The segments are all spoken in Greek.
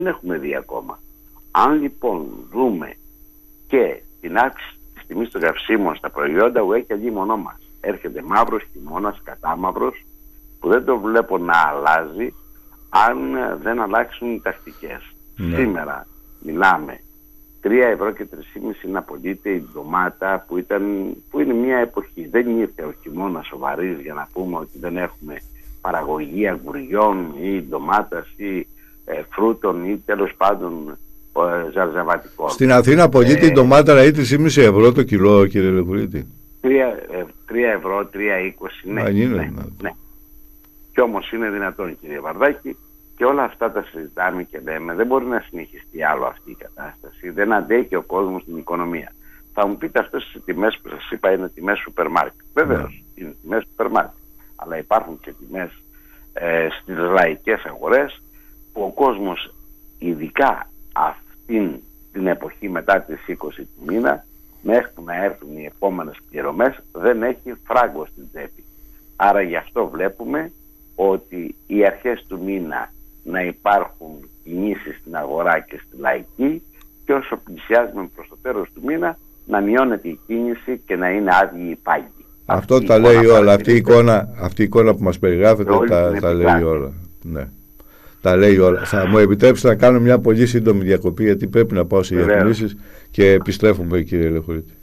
δεν έχουμε δει ακόμα. Αν λοιπόν δούμε και την αύξηση της τιμής των καυσίμων στα προϊόντα, έχει αλλήμονό μας. Έρχεται μαύρος χειμώνας, κατάμαυρος, που δεν το βλέπω να αλλάζει αν δεν αλλάξουν οι τακτικές. Ναι. Σήμερα μιλάμε 3 ευρώ και 3,5 να πωλείται η ντομάτα που είναι μια εποχή. Δεν ήρθε ο χειμώνας σοβαρής για να πούμε ότι δεν έχουμε παραγωγή αγουριών ή ντομάτας ή φρούτων ή τέλος πάντων ζαρζαβατικών. Στην Αθήνα πωλείται η ντομάτα ή 3,5 ευρώ το κιλό, κύριε Λεχουρίτη. 3 ευρώ, 3,20, ναι. Κι όμως είναι δυνατόν, κύριε Βαρδάκη, και όλα αυτά τα συζητάμε και λέμε, δεν μπορεί να συνεχιστεί άλλο αυτή η κατάσταση, δεν αντέχει ο κόσμος στην οικονομία. Θα μου πείτε, αυτές οι τιμές που σας είπα είναι τιμές σούπερ μάρκετ. Βεβαίως, είναι τιμές σούπερ μάρκετ. Αλλά υπάρχουν και τιμές στις λαϊκές αγορές που ο κόσμος, ειδικά αυτήν την εποχή μετά τις 20 του μήνα, μέχρι που να έρθουν οι επόμενες πληρωμές, δεν έχει φράγκο στην τσέπη. Άρα γι' αυτό βλέπουμε ότι οι αρχές του μήνα να υπάρχουν κινήσεις στην αγορά και στη λαϊκή, και όσο πλησιάζουμε προς το τέλος του μήνα να μειώνεται η κίνηση και να είναι άδειοι οι πάγκοι. Αυτό τα λέει όλα. Αυτή η εικόνα που μας περιγράφεται τα λέει όλα. Ναι. Τα λέει όλα. Θα μου επιτρέψετε να κάνω μια πολύ σύντομη διακοπή, γιατί πρέπει να πάω σε διαφημίσεις και επιστρέφουμε, κύριε Λεχουρίτη.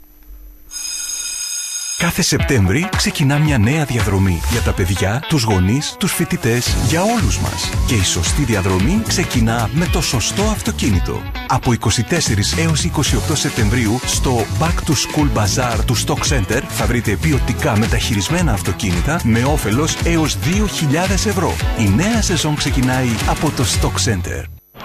Κάθε Σεπτέμβρη ξεκινά μια νέα διαδρομή για τα παιδιά, τους γονείς, τους φοιτητές, για όλους μας. Και η σωστή διαδρομή ξεκινά με το σωστό αυτοκίνητο. Από 24 έως 28 Σεπτεμβρίου στο Back to School Bazaar του Stock Center θα βρείτε ποιοτικά μεταχειρισμένα αυτοκίνητα με όφελος έως 2.000 ευρώ. Η νέα σεζόν ξεκινάει από το Stock Center.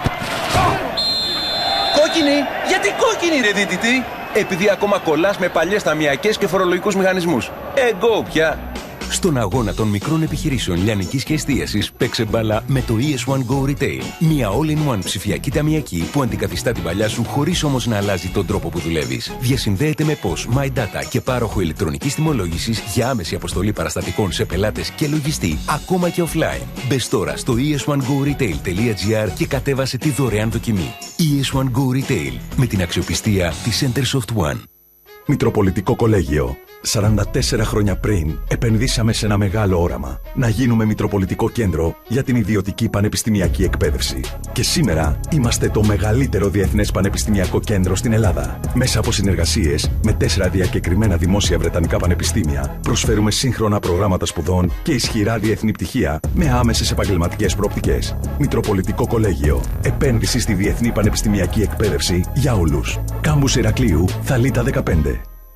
Κόκκινη! Γιατί κόκκινη, ρε δίτητη? Επειδή ακόμα κολλάς με παλιές ταμιακές και φορολογικούς μηχανισμούς. Εγώ πια. Στον αγώνα των μικρών επιχειρήσεων λιανικής και εστίασης, παίξε μπάλα με το ES1 Go Retail. Μια all-in-one ψηφιακή ταμιακή που αντικαθιστά την παλιά σου χωρίς όμως να αλλάζει τον τρόπο που δουλεύεις. Διασυνδέεται με POS, My Data και πάροχο ηλεκτρονικής τιμολόγησης για άμεση αποστολή παραστατικών σε πελάτες και λογιστή, ακόμα και offline. Μπες τώρα στο es1goretail.gr και κατέβασε τη δωρεάν δοκιμή. ES1 Go Retail, με την αξιοπιστία της Centersoft One. Μητροπολιτικό Κολέγιο. 44 χρόνια πριν επενδύσαμε σε ένα μεγάλο όραμα. Να γίνουμε Μητροπολιτικό Κέντρο για την ιδιωτική πανεπιστημιακή εκπαίδευση. Και σήμερα είμαστε το μεγαλύτερο διεθνές πανεπιστημιακό κέντρο στην Ελλάδα. Μέσα από συνεργασίες με 4 διακεκριμένα δημόσια βρετανικά πανεπιστήμια, προσφέρουμε σύγχρονα προγράμματα σπουδών και ισχυρά διεθνή πτυχία με άμεσες επαγγελματικές προοπτικές. Μητροπολιτικό Κολέγιο. Επένδυση στη διεθνή πανεπιστημιακή εκπαίδευση για όλους. Κάμπους Ηρακλείου, Θαλίτα 15.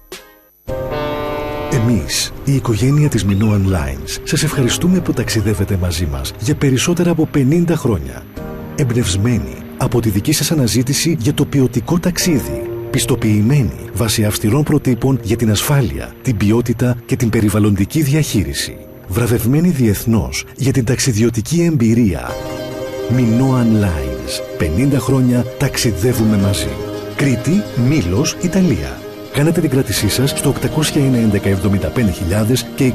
Εμείς, η οικογένεια της Minoan Lines, σας ευχαριστούμε που ταξιδεύετε μαζί μας για περισσότερα από 50 χρόνια. Εμπνευσμένοι από τη δική σας αναζήτηση για το ποιοτικό ταξίδι. Πιστοποιημένοι βάσει αυστηρών προτύπων για την ασφάλεια, την ποιότητα και την περιβαλλοντική διαχείριση. Βραβευμένοι διεθνώς για την ταξιδιωτική εμπειρία. Minoan Lines. 50 χρόνια ταξιδεύουμε μαζί. Κρήτη, Μήλος, Ιταλία. Κάνετε την κράτησή σας στο 801-11-75.000 και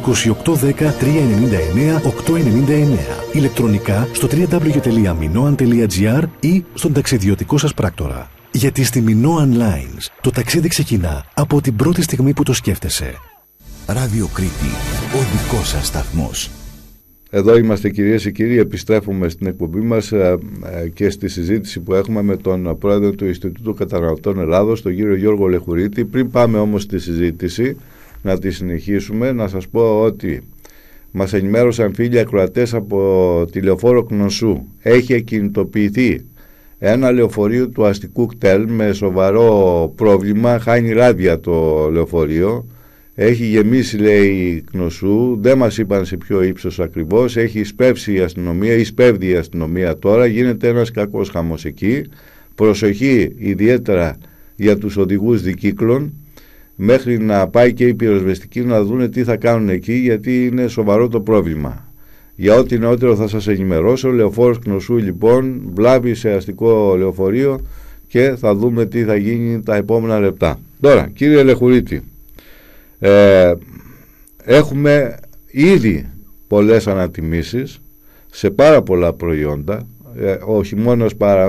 2810-399-899. Ηλεκτρονικά στο www.minoan.gr ή στον ταξιδιωτικό σας πράκτορα. Γιατί στη Minoan Lines το ταξίδι ξεκινά από την πρώτη στιγμή που το σκέφτεσαι. Ράδιο Κρήτη, ο δικός σας σταθμός. Εδώ είμαστε, κυρίες και κύριοι, επιστρέφουμε στην εκπομπή μας και στη συζήτηση που έχουμε με τον πρόεδρο του Ινστιτούτου Καταναλωτών Ελλάδος, τον κύριο Γιώργο Λεχουρίτη. Πριν πάμε όμως στη συζήτηση, να τη συνεχίσουμε, να σας πω ότι μας ενημέρωσαν φίλοι ακροατές από τη λεωφόρο Κνωσού. Έχει εκκινητοποιηθεί ένα λεωφορείο του αστικού κτέλ με σοβαρό πρόβλημα, χάνει ράδια το λεωφορείο. Έχει γεμίσει, λέει, Κνωσού, δεν μας είπαν σε ποιο ύψος ακριβώς, έχει σπεύσει η αστυνομία ή σπέβδει η αστυνομία τώρα, γίνεται ένας κακός χαμός εκεί. Προσοχή ιδιαίτερα για τους οδηγούς δικύκλων, μέχρι να πάει και η πυροσβεστική να δούνε τι θα κάνουν εκεί, γιατί είναι σοβαρό το πρόβλημα. Για ό,τι νεότερο θα σας ενημερώσω. Λεωφόρος Κνωσού λοιπόν, βλάβη σε αστικό λεωφορείο και θα δούμε τι θα γίνει τα επόμενα λεπτά. Τώρα, κύριε Λεχουρίτη, έχουμε ήδη πολλές ανατιμήσεις σε πάρα πολλά προϊόντα, ο χειμώνας